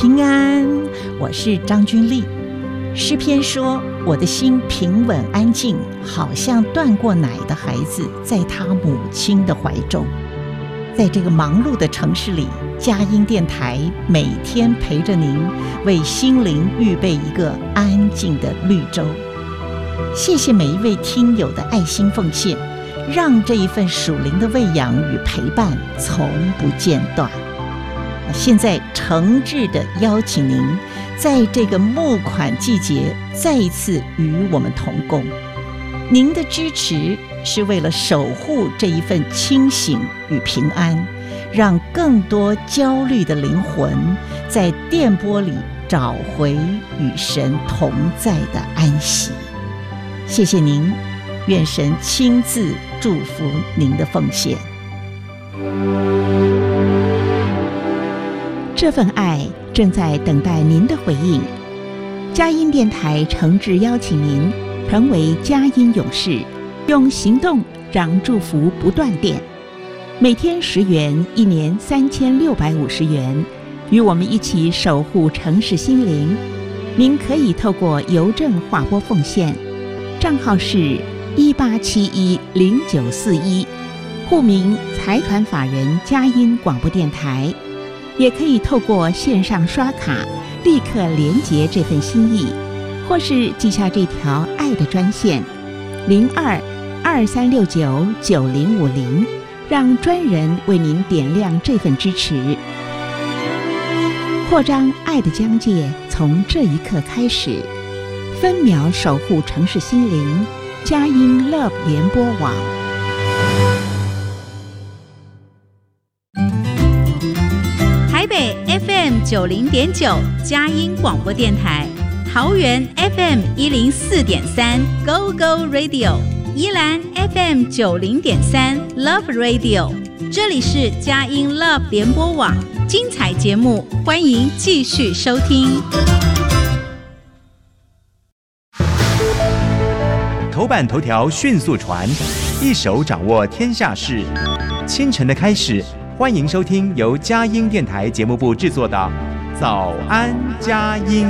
平安，我是张君丽。诗篇说，我的心平稳安静，好像断过奶的孩子在他母亲的怀中。在这个忙碌的城市里，佳音电台每天陪着您，为心灵预备一个安静的绿洲。谢谢每一位听友的爱心奉献，让这一份属灵的喂养与陪伴从不间断。现在诚挚地邀请您，在这个募款季节再一次与我们同工。您的支持是为了守护这一份清醒与平安，让更多焦虑的灵魂在电波里找回与神同在的安息。谢谢您，愿神亲自祝福您的奉献。 这份爱正在等待您的回应。佳音电台诚挚邀请您成为佳音勇士，用行动让祝福不断电。每天10元，一年3650元，与我们一起守护城市心灵。您可以透过邮政划拨奉献，账号是18710941，户名财团法人佳音广播电台。也可以透过线上刷卡立刻连结这份心意，或是记下这条爱的专线0223699050，让专人为您点亮这份支持。扩张爱的疆界从这一刻开始，分秒守护城市心灵，佳音 Love 联播网。 台北 FM90.9 佳音广播电台，桃园 FM104.3 Go Go Radio， 宜兰 FM90.3 Love Radio， 这里是佳音 Love 联播网，精彩节目欢迎继续收听。 头版头条迅速传，一手掌握天下事。清晨的开始，欢迎收听由佳音电台节目部制作的《早安佳音》。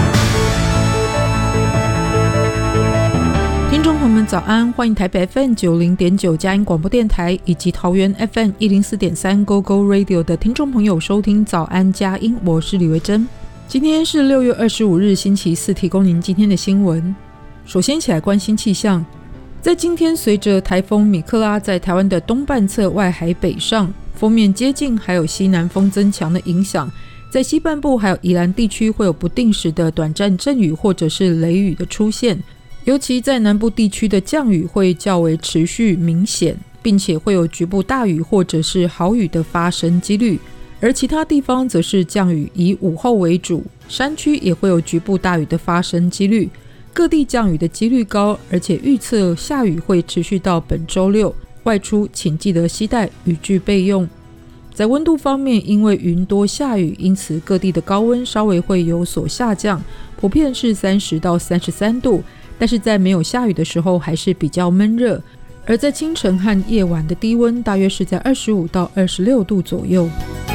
听众朋友们早安，欢迎台北 FM90.9 佳音广播电台以及桃园 FM104.3 Go Go Radio 的听众朋友收听早安佳音，我是李维珍。今天是6月25日星期四，提供您今天的新闻。首先一起来关心气象。在今天，随着台风米克拉在台湾的东半侧外海北上，锋面接近，还有西南风增强的影响，在西半部还有宜兰地区会有不定时的短暂阵雨或者是雷雨的出现，尤其在南部地区的降雨会较为持续明显，并且会有局部大雨或者是豪雨的发生几率，而其他地方则是降雨以午后为主，山区也会有局部大雨的发生几率。各地降雨的几率高，而且预测下雨会持续到本周六，外出请记得携带雨具备用。在温度方面，因为云多下雨，因此各地的高温稍微会有所下降，普遍是30到33度，但是在没有下雨的时候还是比较闷热，而在清晨和夜晚的低温大约是在25到26度左右。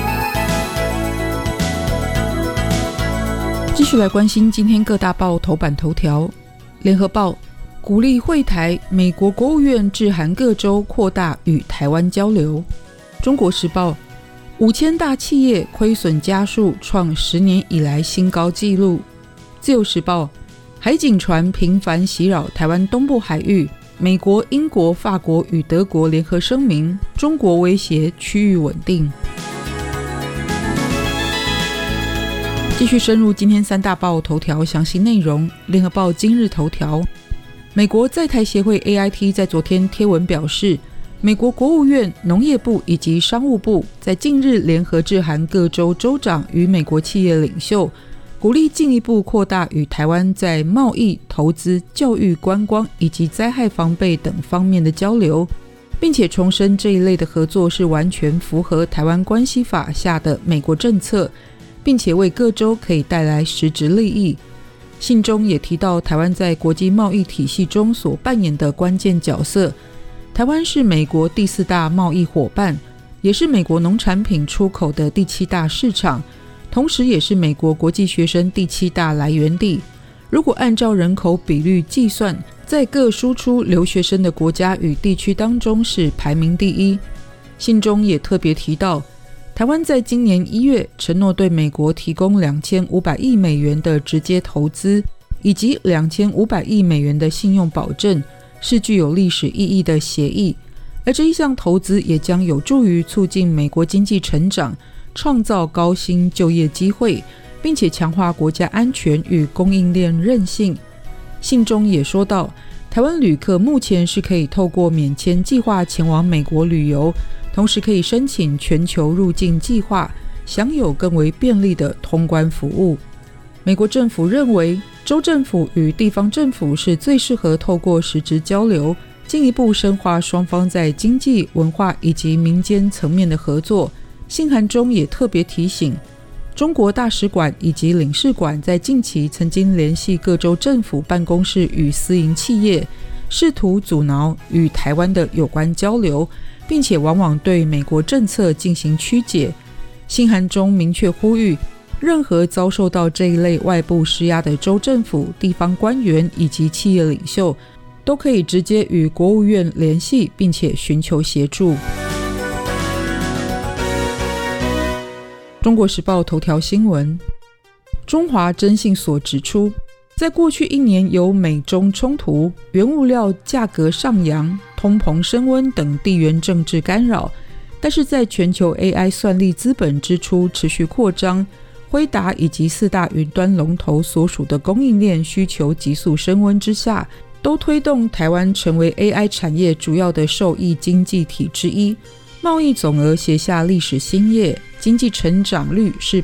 继续来关心今天各大报头版头条。联合报鼓励惠台，美国国务院致函各州扩大与台湾交流。中国时报5000大企业亏损家数创10年以来新高纪录。自由时报海警船频繁袭扰台湾东部海域，美国、英国、法国与德国联合声明，中国威胁区域稳定。继续深入今天三大报头条详细内容。联合报今日头条，美国在台协会 AIT 在昨天贴文表示，美国国务院、农业部以及商务部在近日联合致函各州州长与美国企业领袖，鼓励进一步扩大与台湾在贸易、投资、教育、观光以及灾害防备等方面的交流，并且重申这一类的合作是完全符合台湾关系法下的美国政策，并且为各州可以带来实质利益。信中也提到台湾在国际贸易体系中所扮演的关键角色，台湾是美国第4大贸易伙伴，也是美国农产品出口的第7大市场， 同时也是美国国际学生第7大来源地。如果按照人口比率计算，在各输出留学生的国家与地区当中是排名第1。信中也特别提到，台湾在今年1月承诺对美国提供2500亿美元的直接投资，以及2500亿美元的信用保证，是具有历史意义的协议。而这一项投资也将有助于促进美国经济成长，创造高薪就业机会，并且强化国家安全与供应链韧性。信中也说到，台湾旅客目前是可以透过免签计划前往美国旅游，同时可以申请全球入境计划，享有更为便利的通关服务。美国政府认为，州政府与地方政府是最适合透过实质交流，进一步深化双方在经济、文化以及民间层面的合作。信函中也特别提醒，中国大使馆以及领事馆在近期曾经联系各州政府办公室与私营企业，试图阻挠与台湾的有关交流，并且往往对美国政策进行曲解。信函中明确呼吁，任何遭受到这一类外部施压的州政府、地方官员以及企业领袖，都可以直接与国务院联系，并且寻求协助。中国时报头条新闻，中华征信所指出，在过去1年由美中冲突、原物料价格上扬、通膨升温等地缘政治干扰，但是在全球 AI 算力资本支出持续扩张，辉达以及4大云端龙头所属的供应链需求急速升温之下，都推动台湾成为 AI 产业主要的受益经济体之一。贸易总额写下历史新页，经济成长率是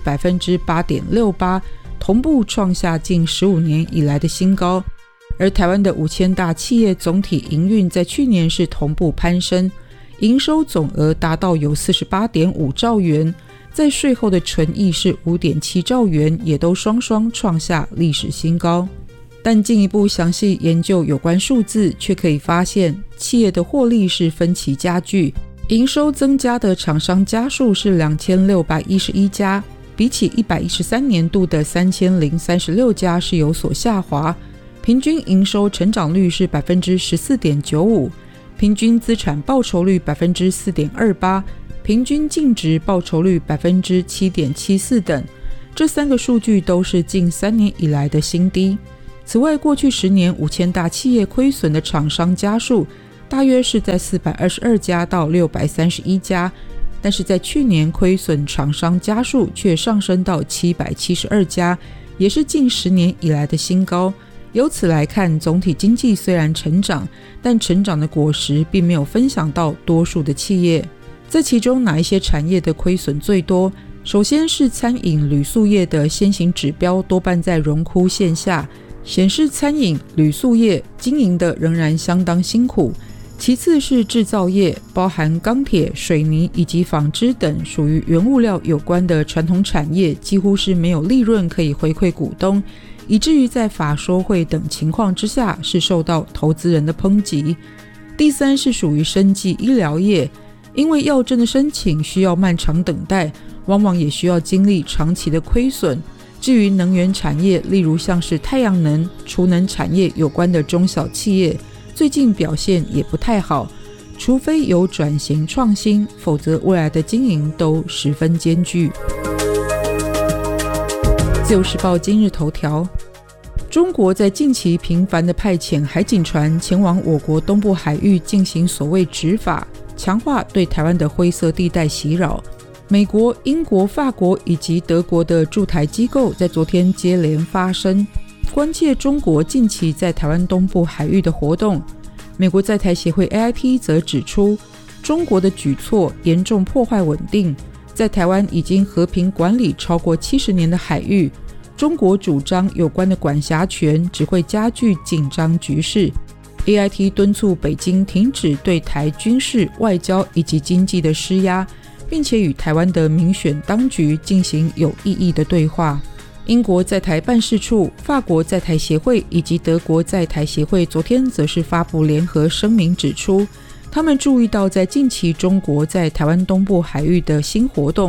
8.68%， 同步创下近15年以来的新高。而台湾的5000大企业总体营运在去年是同步攀升，营收总额达到有 48.5 兆元，在税后的纯益是 5.7 兆元，也都双双创下历史新高。但进一步详细研究有关数字，却可以发现企业的获利是分歧加剧，营收增加的厂商家数是2611家，比起113年度的3036家是有所下滑。平均营收成长率是 14.95%， 平均资产报酬率 4.28%， 平均净值报酬率 7.74% 等，这3个数据都是近3年以来的新低。此外，过去10年5000大企业亏损的厂商家数大约是在422家到631家，但是在去年亏损厂商家数却上升到772家，也是近10年以来的新高。由此来看，总体经济虽然成长，但成长的果实并没有分享到多数的企业。在其中哪一些产业的亏损最多？首先是餐饮旅宿业的先行指标多半在荣枯线下，显示餐饮旅宿业经营的仍然相当辛苦。其次是制造业，包含钢铁、水泥以及纺织等属于原物料有关的传统产业，几乎是没有利润可以回馈股东，以至于在法说会等情况之下是受到投资人的抨击。第三是属于生技医疗业，因为药证的申请需要漫长等待，往往也需要经历长期的亏损。至于能源产业，例如像是太阳能、储能产业有关的中小企业，最近表现也不太好，除非有转型创新，否则未来的经营都十分艰巨。自由时报今日头条，中国在近期频繁地派遣海警船前往我国东部海域进行所谓执法，强化对台湾的灰色地带袭扰。美国、英国、法国以及德国的驻台机构在昨天接连发声，关切中国近期在台湾东部海域的活动。美国在台协会 AIT 则指出，中国的举措严重破坏稳定，在台湾已经和平管理超过70年的海域，中国主张有关的管辖权只会加剧紧张局势。AIT 敦促北京停止对台军事、外交以及经济的施压，并且与台湾的民选当局进行有意义的对话。英国在台办事处、法国在台协会以及德国在台协会昨天则是发布联合声明，指出他们注意到在近期中国在台湾东部海域的新活动，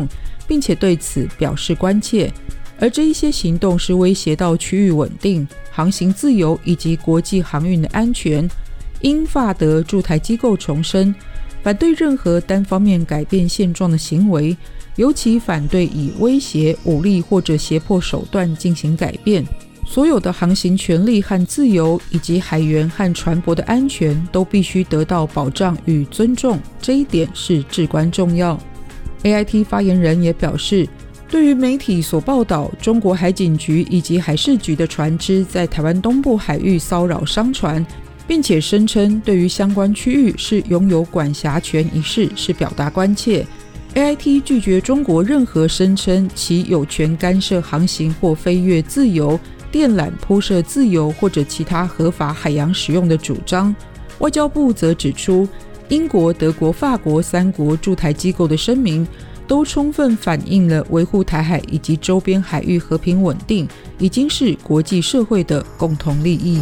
并且对此表示关切，而这一些行动是威胁到区域稳定、航行自由以及国际航运的安全。英法德驻台机构重申，反对任何单方面改变现状的行为，尤其反对以威胁、武力或者胁迫手段进行改变。所有的航行权利和自由，以及海员和船舶的安全都必须得到保障与尊重，这一点是至关重要。AIT 发言人也表示，对于媒体所报道中国海警局以及海事局的船只在台湾东部海域骚扰商船，并且声称对于相关区域是拥有管辖权一事是表达关切。AIT 拒绝中国任何声称其有权干涉航行或飞越自由、电缆铺设自由或者其他合法海洋使用的主张。外交部则指出，英国、德国、法国3国驻台机构的声明都充分反映了维护台海以及周边海域和平稳定已经是国际社会的共同利益。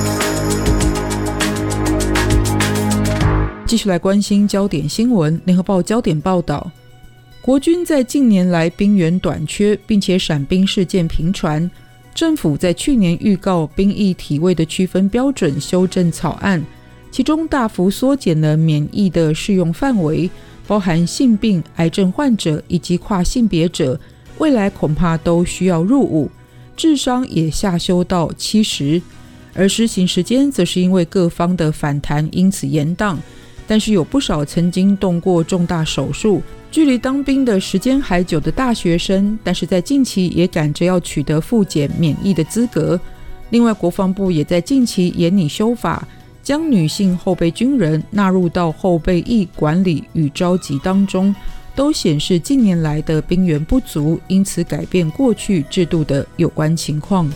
继续来关心焦点新闻。联合报焦点报道，国军在近年来兵源短缺，并且闪兵事件频传。政府在去年预告兵役体位的区分标准修正草案，其中大幅缩减了免役的适用范围，包含性病、癌症患者以及跨性别者，未来恐怕都需要入伍，智商也下修到70，而施行时间则是因为各方的反弹因此延宕。但是有不少曾经动过重大手术，距离当兵的时间还久的大学生，但是在近期也赶着要取得复检免役的资格。另外，国防部也在近期研拟修法，将女性后备军人纳入到后备役管理与召集当中，都显示近年来的兵源不足，因此改变过去制度的有关情况。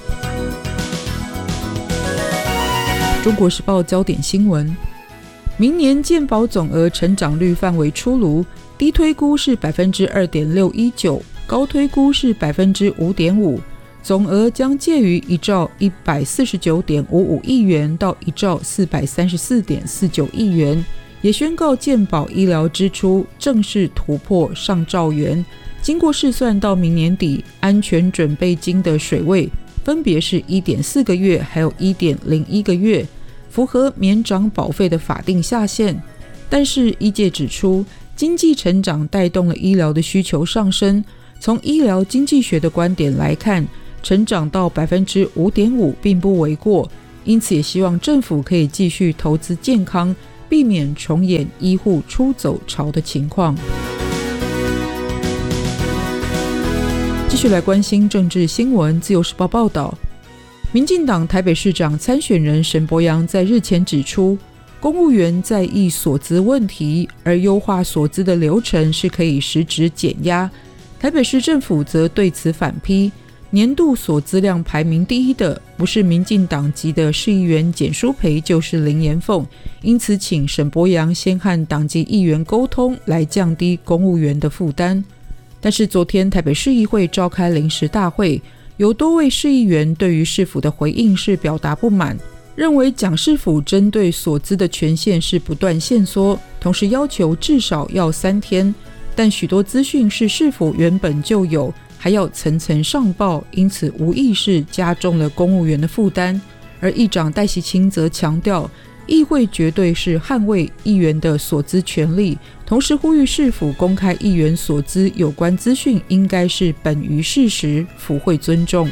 中国时报焦点新闻，明年健保总额成长率范围出炉，低推估是 2.619%， 高推估是 5.5%， 总额将介于1兆 149.55 亿元到1兆 434.49 亿元，也宣告健保医疗支出正式突破上兆元。经过试算到明年底，安全准备金的水位分别是 1.4 个月还有 1.01 个月，符合免长保费的法定下限。但是医界指出，经济成长带动了医疗的需求上升，从医疗经济学的观点来看，成长到 5.5% 并不为过，因此也希望政府可以继续投资健康，避免重演医护出走潮的情况。继续来关心政治新闻。自由时报报道，民进党台北市长参选人沈伯洋在日前指出，公务员在意所资问题，而优化所资的流程是可以实质减压。台北市政府则对此反批，年度所资量排名第一的不是民进党籍的市议员简舒培，就是林延凤，因此请沈伯洋先和党籍议员沟通，来降低公务员的负担。但是昨天台北市议会召开临时大会，有多位市议员对于市府的回应是表达不满，认为蒋市府针对所资的权限是不断限缩，同时要求至少要3天，但许多资讯是市府原本就有，还要层层上报，因此无意识加重了公务员的负担。而议长戴锡清则强调，议会绝对是捍卫议员的所资权利，同时呼吁市府公开议员所资有关资讯应该是本于事实，府会尊重。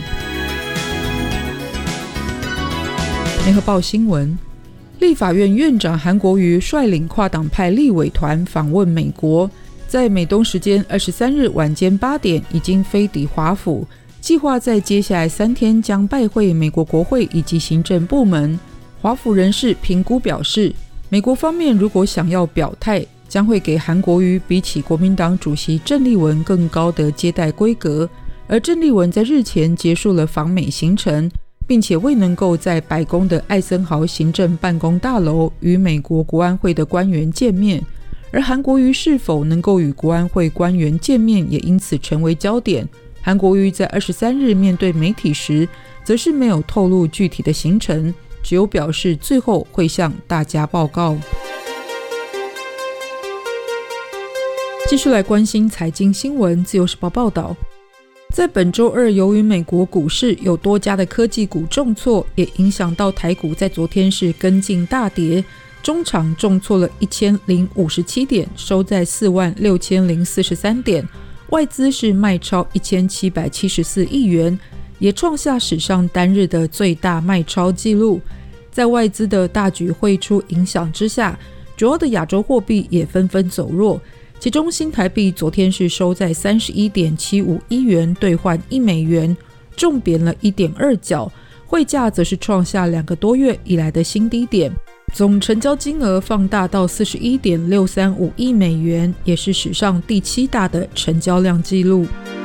联合报新闻，立法院院长韩国瑜率领跨党派立委团访问美国，在美东时间23日晚间8点已经飞抵华府，计划在接下来3天将拜会美国国会以及行政部门。华府人士评估表示，美国方面如果想要表态，将会给韩国瑜比起国民党主席郑丽文更高的接待规格，而郑丽文在日前结束了访美行程，并且未能够在白宫的艾森豪行政办公大楼与美国国安会的官员见面，而韩国瑜是否能够与国安会官员见面也因此成为焦点。韩国瑜在23日面对媒体时，则是没有透露具体的行程，只有表示最后会向大家报告。 继续来关心财经新闻。自由时报报道，在本周二，由于美国股市有多家的科技股重挫，也影响到台股在昨天是跟进大跌，中场重挫了1057点，收在46043点，外资是卖超1774亿元，也创下史上单日的最大卖超纪录。在外资的大举汇出影响之下，主要的亚洲货币也纷纷走弱，其中新台币昨天是收在 31.751 元兑换1美元，重贬了 1.2 角，汇价则是创下2个多月以来的新低点，总成交金额放大到 41.635 亿美元，也是史上第7大的成交量纪录。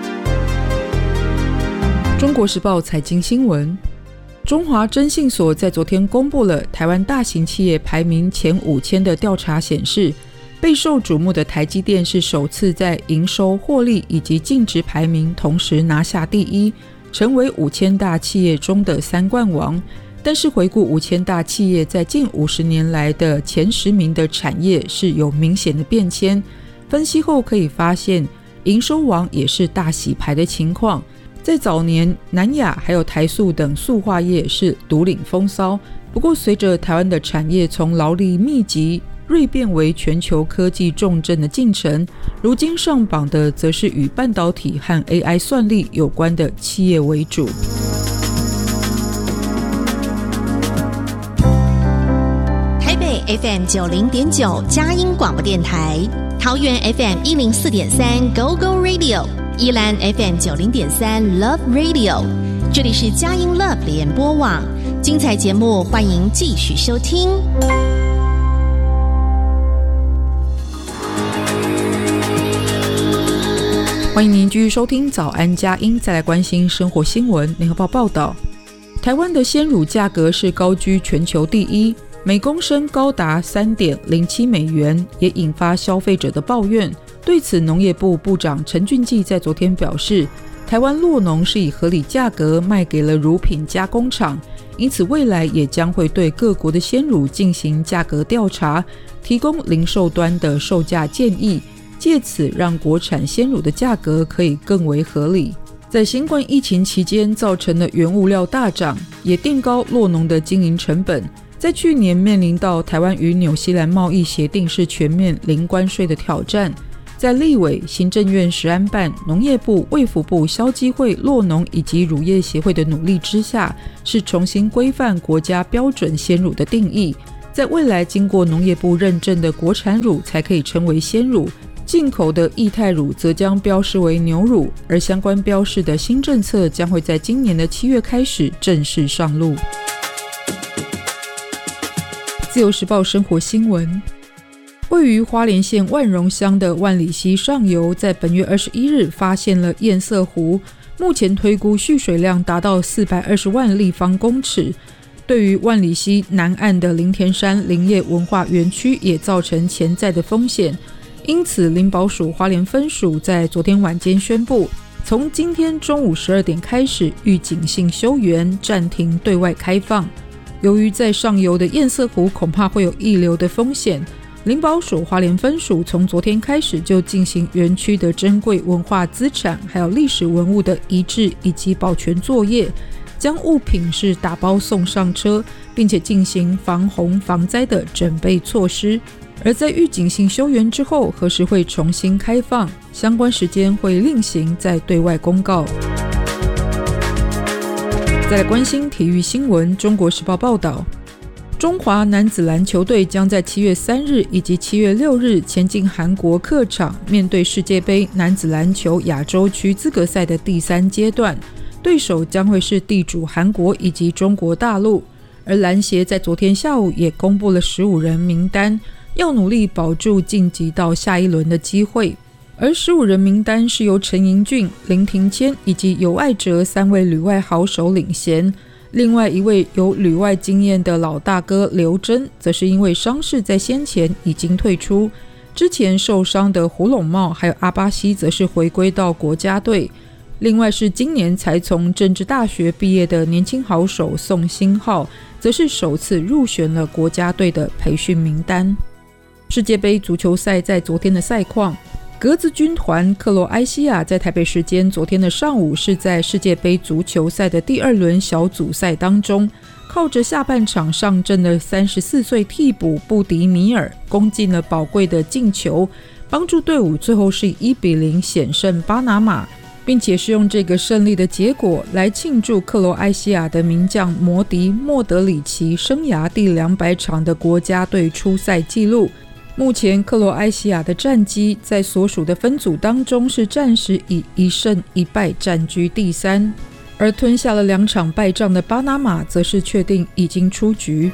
中国时报财经新闻，中华征信所在昨天公布了台湾大型企业排名前5000的调查显示，备受瞩目的台积电是首次在营收、获利以及净值排名同时拿下第一，成为5000大企业中的3冠王。但是回顾5000大企业在近50年来的前10名的产业是有明显的变迁，分析后可以发现营收王也是大洗牌的情况。在早年，南亚还有台塑等塑化业是独领风骚，不过随着台湾的产业从劳力密集锐变为全球科技重镇的进程，如今上榜的则是与半导体和 AI 算力有关的企业为主。 台北 FM 90.9佳音广播电台，桃园 FM 104.3 Go Go Radio，宜兰 FM 90.3 Love Radio， 这里是佳音 Love 联播网，精彩节目欢迎继续收听。 欢迎您继续收听早安佳音，再来关心生活新闻。联合报报道，台湾的鲜乳价格是高居全球第一，每公升高达 3.07 美元，也引发消费者的抱怨。对此，农业部部长陈俊记在昨天表示，台湾酪农是以合理价格卖给了乳品加工厂，因此未来也将会对各国的鲜乳进行价格调查，提供零售端的售价建议，借此让国产鲜乳的价格可以更为合理。在新冠疫情期间造成的原物料大涨，也垫高酪农的经营成本。在去年面临到台湾与纽西兰贸易协定是全面零关税的挑战，在立委、行政院食安办、农业部、卫福部、消基会、酪农以及乳业协会的努力之下，是重新规范国家标准鲜乳的定义。在未来经过农业部认证的国产乳才可以称为鲜乳，进口的液态乳则将标示为牛乳，而相关标示的新政策将会在今年的7月开始正式上路。自由时报生活新闻，位于花莲县万荣乡的万里溪上游，在本月21日发现了堰塞湖，目前推估蓄水量达到420万立方公尺。对于万里溪南岸的林田山林业文化园区也造成潜在的风险，因此林保署花莲分署在昨天晚间宣布，从今天中午12点开始预警性休园，暂停对外开放。由于在上游的堰塞湖恐怕会有溢流的风险，林保署花莲分署从昨天开始就进行园区的珍贵文化资产还有历史文物的移置以及保全作业，将物品是打包送上车，并且进行防洪防灾的准备措施。而在预警性休园之后，何时会重新开放，相关时间会另行再对外公告。再来关心体育新闻，中国时报报道，中华男子篮球队将在7月3日以及7月6日前进韩国客场，面对世界杯男子篮球亚洲区资格赛的第3阶段，对手将会是地主韩国以及中国大陆。而篮协在昨天下午也公布了15人名单，要努力保住晋级到下一轮的机会。而15人名单是由陈盈俊、林庭谦以及尤爱哲3位旅外好手领衔，另外一位有旅外经验的老大哥刘铮，则是因为伤势在先前已经退出，之前受伤的胡龙茂还有阿巴西则是回归到国家队。另外是今年才从政治大学毕业的年轻好手宋新浩，则是首次入选了国家队的培训名单。世界杯足球赛在昨天的赛况， 格子军团克罗埃西亚在台北时间昨天的上午是在世界杯足球赛的第2轮小组赛当中，靠着下半场上阵的34岁替补布迪米尔攻进了宝贵的进球，帮助队伍最后是以1-0险胜巴拿马，并且是用这个胜利的结果来庆祝克罗埃西亚的名将摩迪莫德里奇生涯第200场的国家队出赛纪录。目前克罗埃西亚的战绩在所属的分组当中是暂时以1胜1败占据第3，而吞下了2场败仗的巴拿马则是确定已经出局。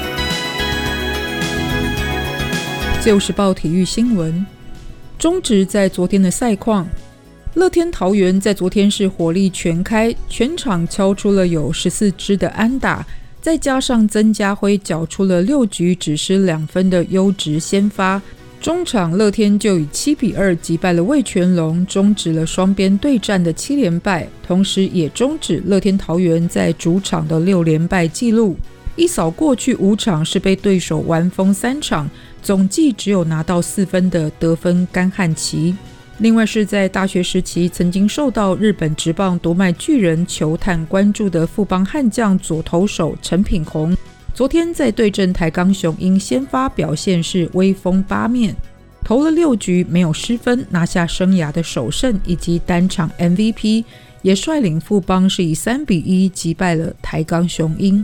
自由时报体育新闻，中职在昨天的赛况，乐天桃园在昨天是火力全开，全场敲出了有14支的安打，再加上曾家辉缴出了6局只失2分的优质先发，中场乐天就以7-2击败了味全龙，终止了双边对战的7连败，同时也终止乐天桃园在主场的6连败纪录。一扫过去5场是被对手完封3场，总计只有拿到4分的得分干旱期。另外是在大学时期曾经受到日本职棒夺卖巨人球探关注的富邦悍将左投手陈品宏，昨天在对阵台钢雄鹰先发表现是威风八面，投了6局没有失分，拿下生涯的首胜以及单场 MVP， 也率领富邦是以3-1击败了台钢雄鹰。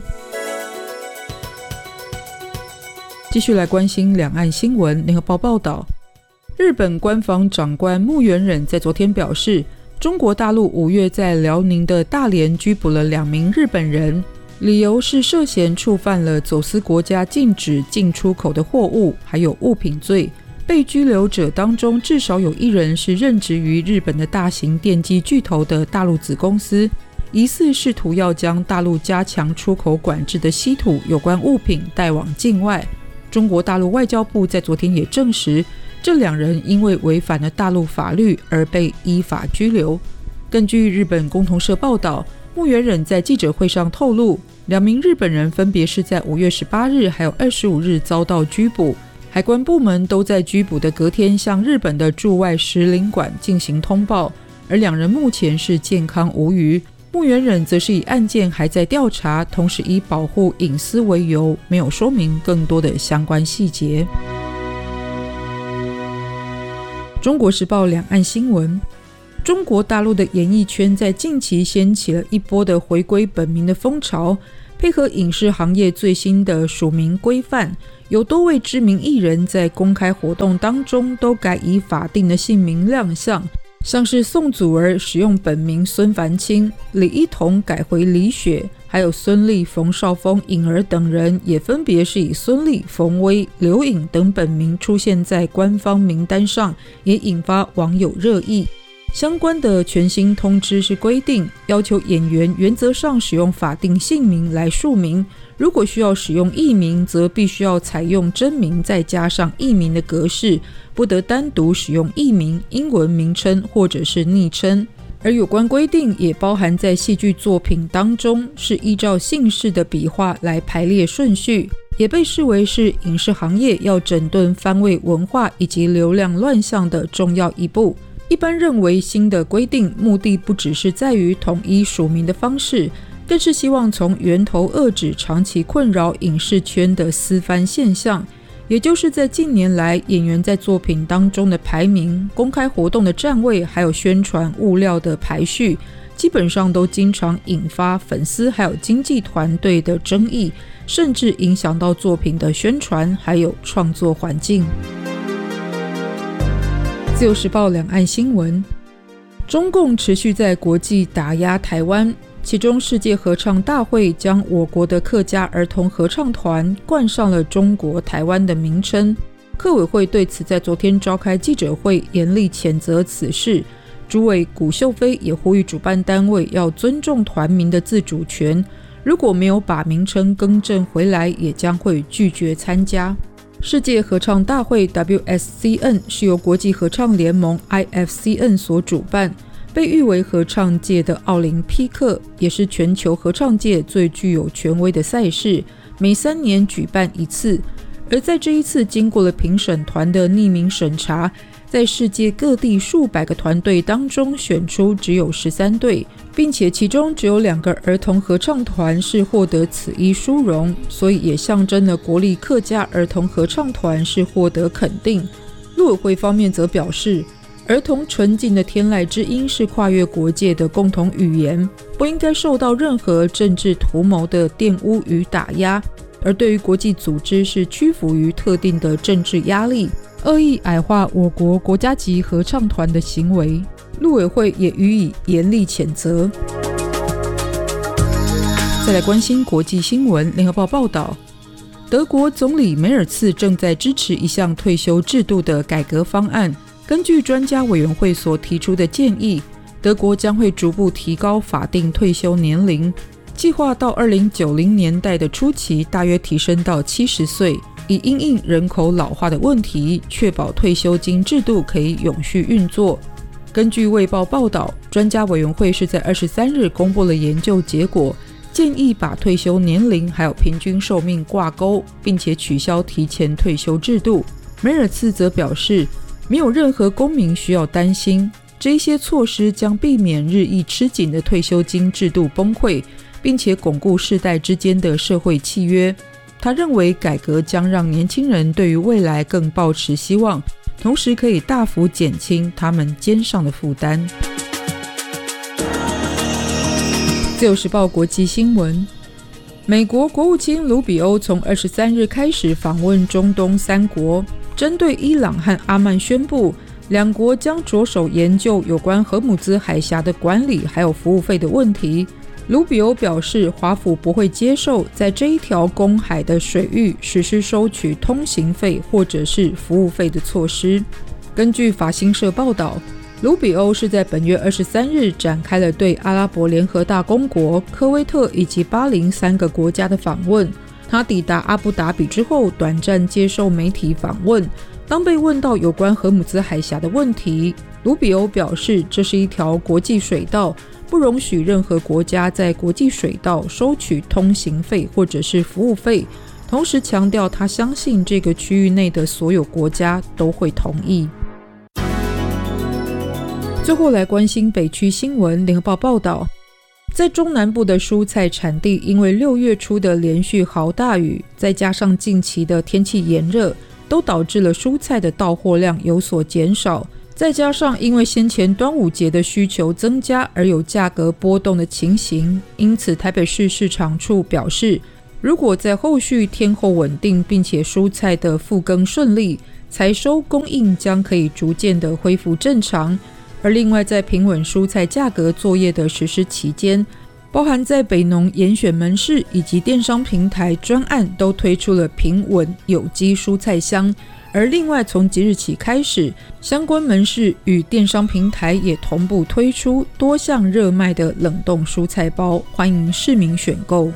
继续来关心两岸新闻，联合报报道，日本官房长官木原忍在昨天表示，中国大陆5月在辽宁的大连拘捕了2名日本人，理由是涉嫌触犯了走私国家禁止进出口的货物还有物品罪。被拘留者当中至少有1人是任职于日本的大型电机巨头的大陆子公司，疑似试图要将大陆加强出口管制的稀土有关物品带往境外。中国大陆外交部在昨天也证实，这2人因为违反了大陆法律而被依法拘留。根据日本共同社报道，木原忍在记者会上透露，2名日本人分别是在5月18日还有25日遭到拘捕，海关部门都在拘捕的隔天向日本的驻外使领馆进行通报，而2人目前是健康无虞。木原忍则是以案件还在调查，同时以保护隐私为由，没有说明更多的相关细节。中国时报两岸新闻，中国大陆的演艺圈在近期掀起了一波的回归本名的风潮，配合影视行业最新的署名规范，有多位知名艺人在公开活动当中都改以法定的姓名亮相，像是宋祖儿使用本名孙凡清，李一桐改回李雪，还有孙俪、冯绍峰、颖儿等人也分别是以孙俪、冯薇、刘颖等本名出现在官方名单上，也引发网友热议。相关的全新通知是规定，要求演员原则上使用法定姓名来署名，如果需要使用艺名，则必须要采用真名再加上艺名的格式，不得单独使用艺名、英文名称或者是昵称。而有关规定也包含在戏剧作品当中，是依照姓氏的笔画来排列顺序，也被视为是影视行业要整顿番位文化以及流量乱象的重要一步。一般认为，新的规定目的不只是在于统一署名的方式，更是希望从源头遏止长期困扰影视圈的私翻现象，也就是在近年来演员在作品当中的排名、公开活动的站位，还有宣传物料的排序，基本上都经常引发粉丝还有经纪团队的争议，甚至影响到作品的宣传还有创作环境。自由时报两岸新闻，中共持续在国际打压台湾，其中世界合唱大会将我国的客家儿童合唱团冠上了中国台湾的名称。客委会对此在昨天召开记者会，严厉谴责此事。主委古秀飞也呼吁主办单位要尊重团民的自主权，如果没有把名称更正回来，也将会拒绝参加。世界合唱大会 WSCN 是由国际合唱联盟 IFCN 所主办，被誉为合唱界的奥林匹克，也是全球合唱界最具有权威的赛事，每3年举办一次。而在这一次经过了评审团的匿名审查， 在世界各地数百个团队当中选出只有13队，并且其中只有2个儿童合唱团是获得此一殊荣，所以也象征了国立客家儿童合唱团是获得肯定。陆委会方面则表示，儿童纯净的天籁之音是跨越国界的共同语言，不应该受到任何政治图谋的玷污与打压，而对于国际组织是屈服于特定的政治压力，恶意矮化我国国家级合唱团的行为，陆委会也予以严厉谴责。再来关心国际新闻，联合报报道，德国总理梅尔茨正在支持一项退休制度的改革方案。根据专家委员会所提出的建议，德国将会逐步提高法定退休年龄，计划到2090年代的初期大约提升到70岁，以因应人口老化的问题，确保退休金制度可以永续运作。根据卫报报道，专家委员会是在23日公布了研究结果，建议把退休年龄还有平均寿命挂钩，并且取消提前退休制度。梅尔茨则表示，没有任何公民需要担心，这些措施将避免日益吃紧的退休金制度崩溃，并且巩固世代之间的社会契约。他认为改革将让年轻人对于未来更抱持希望，同时可以大幅减轻他们肩上的负担。自由时报国际新闻，美国国务卿卢比欧从23日开始访问中东3国，针对伊朗和阿曼宣布，两国将着手研究有关荷姆兹海峡的管理还有服务费的问题。卢比欧表示，华府不会接受在这一条公海的水域实施收取通行费或者是服务费的措施。根据法新社报道，卢比欧是在本月23日展开了对阿拉伯联合大公国、科威特以及巴林3个国家的访问。他抵达阿布达比之后，短暂接受媒体访问。当被问到有关荷姆兹海峡的问题，卢比欧表示，这是一条国际水道，不容许任何国家在国际水道收取通行费或者是服务费。同时强调，他相信这个区域内的所有国家都会同意。最后来关心北区新闻，联合报报道，在中南部的蔬菜产地，因为6月初的连续豪大雨，再加上近期的天气炎热，都导致了蔬菜的到货量有所减少。再加上因为先前端午节的需求增加而有价格波动的情形，因此台北市市场处表示，如果在后续天候稳定，并且蔬菜的复耕顺利，采收供应将可以逐渐的恢复正常。而另外在平稳蔬菜价格作业的实施期间，包含在北农严选门市以及电商平台专案都推出了平稳有机蔬菜箱。而另外从即日起开始，相关门市与电商平台也同步推出多项热卖的冷冻蔬菜包，欢迎市民选购。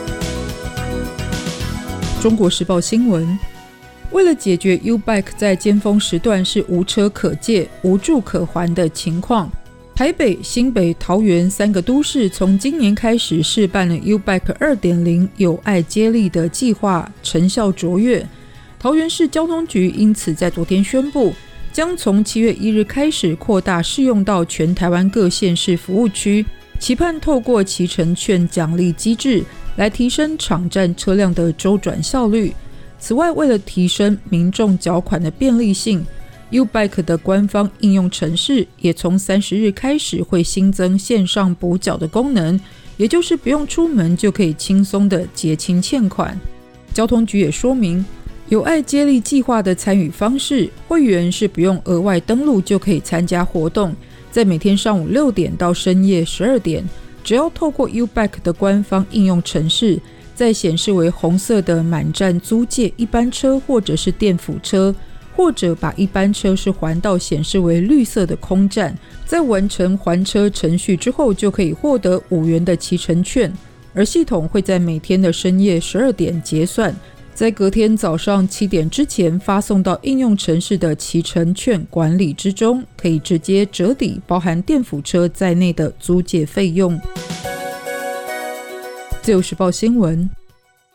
中国时报新闻，为了解决 U-Bike 在尖峰时段是无车可借、无助可还的情况，台北、新北、桃园3个都市从今年开始试办了 U-Bike 2.0 有爱接力的计划，成效卓越。桃园市交通局因此在昨天宣布，将从7月1日开始扩大适用到全台湾各县市服务区，期盼透过骑乘券奖励机制来提升场站车辆的周转效率。此外，为了提升民众缴款的便利性， U-Bike 的官方应用程式也从30日开始会新增线上补缴的功能，也就是不用出门就可以轻松的结清欠款。交通局也说明，有爱接力计划的参与方式，会员是不用额外登录就可以参加活动，在每天上午6点到深夜12点，只要透过 U-Bike 的官方应用程式，在显示为红色的满站租借一般车或者是电辅车，或者把一般车是还到显示为绿色的空站，在完成还车程序之后，就可以获得5元的骑乘券，而系统会在每天的深夜12点结算，在隔天早上7点之前发送到应用程式的骑乘券管理之中，可以直接折抵包含电辅车在内的租借费用。自由时报新闻，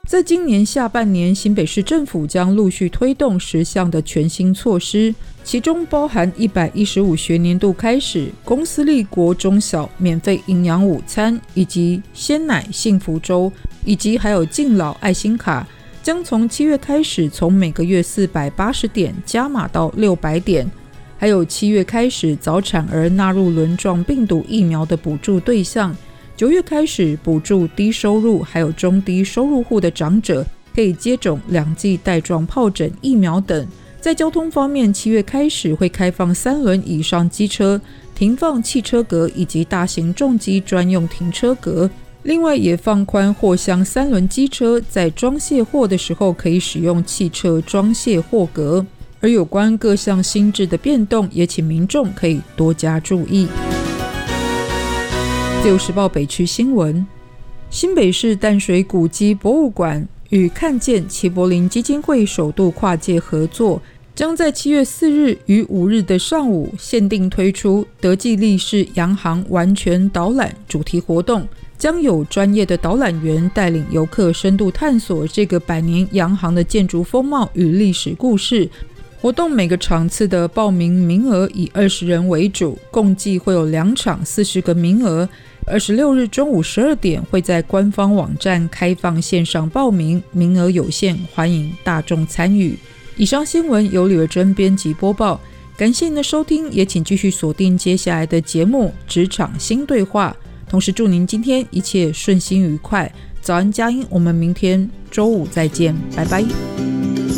在今年下半年，新北市政府将陆续推动10项的全新措施，其中包含115学年度开始公私立国中小免费营养午餐，以及鲜奶幸福粥，以及还有敬老爱心卡，将从7月开始从每个月480点加码到600点，还有7月开始早产儿纳入轮状病毒疫苗的补助对象，9月开始补助低收入还有中低收入户的长者可以接种2剂带状疱疹疫苗等。在交通方面，7月开始会开放3轮以上机车停放汽车格以及大型重机专用停车格，另外也放宽货箱3轮机车在装卸货的时候可以使用汽车装卸货格。而有关各项新制的变动，也请民众可以多加注意。自由时报北区新闻，新北市淡水古迹博物馆与看见齐柏林基金会首度跨界合作，将在7月4日与5日的上午限定推出德记利士洋行完全导览主题活动，将有专业的导览员带领游客深度探索这个100年洋行的建筑风貌与历史故事。活动每个场次的报名名额以20人为主，共计会有2场40个名额。26日中午12点会在官方网站开放线上报名，名额有限，欢迎大众参与。以上新闻由李维珍编辑播报，感谢您的收听，也请继续锁定接下来的节目《职场新对话》，同时祝您今天一切顺心愉快。早安佳音，我们明天周五再见，拜拜。